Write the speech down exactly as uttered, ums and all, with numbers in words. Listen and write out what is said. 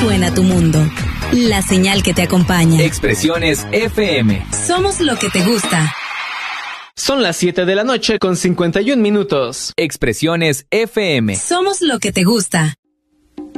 suena tu mundo. La señal que te acompaña. Expresiones F M. Somos lo que te gusta. Son las siete de la noche con cincuenta y un minutos. Expresiones F M. Somos lo que te gusta.